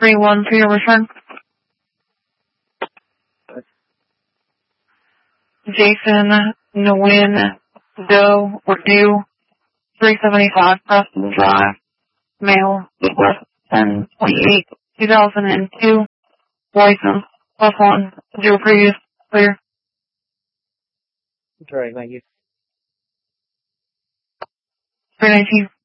331 for your return. Jason Nguyen Doe or Dew, 375 Preston Drive, male, Midwest 1028, 2002, license, +1, 0 previous, clear. That's right, thank you. 319.